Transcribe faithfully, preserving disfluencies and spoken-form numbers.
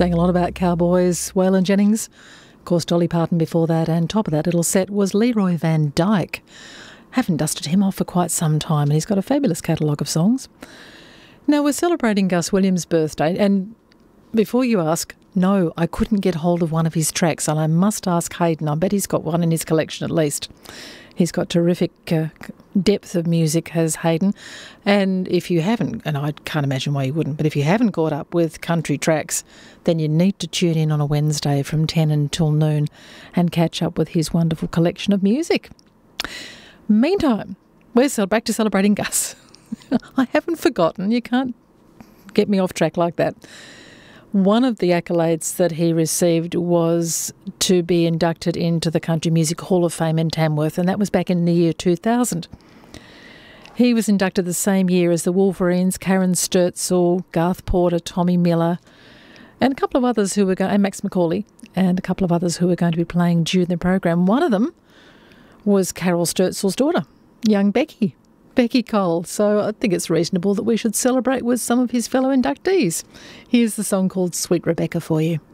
Sang a lot about cowboys, Waylon Jennings, of course Dolly Parton before that, and top of that little set was Leroy Van Dyke. Haven't dusted him off for quite some time, and he's got a fabulous catalogue of songs. Now, we're celebrating Gus Williams' birthday, and before you ask, no, I couldn't get hold of one of his tracks, and I must ask Hayden. I bet he's got one in his collection at least. He's got terrific uh, depth of music, has Hayden. And if you haven't, and I can't imagine why you wouldn't, but if you haven't caught up with country tracks, then you need to tune in on a Wednesday from ten until noon and catch up with his wonderful collection of music. Meantime, we're back to celebrating Gus. I haven't forgotten. You can't get me off track like that. One of the accolades that he received was to be inducted into the Country Music Hall of Fame in Tamworth, and that was back in the year two thousand. He was inducted the same year as the Wolverines, Karen Sturtzel, Garth Porter, Tommy Miller, and a couple of others who were going, and Max McCauley, and a couple of others who were going to be playing during the program. One of them was Carol Sturtzel's daughter, young Becky. Becky Cole. So I think it's reasonable that we should celebrate with some of his fellow inductees. Here's the song called Sweet Rebecca for you.